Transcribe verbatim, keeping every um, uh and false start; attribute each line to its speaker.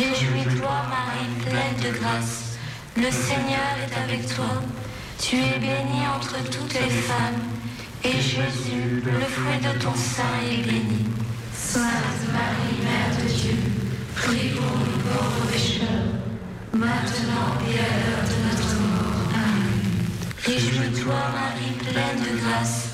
Speaker 1: Réjouis-toi, Marie, pleine de grâce. Le Seigneur est avec toi. Tu es bénie entre toutes les femmes. Et Jésus, le fruit de ton sein, est béni. Sainte Marie, Mère de Dieu, prie pour nous pauvres pécheurs, maintenant et à l'heure de notre mort. Amen. Réjouis-toi, Marie, pleine de grâce.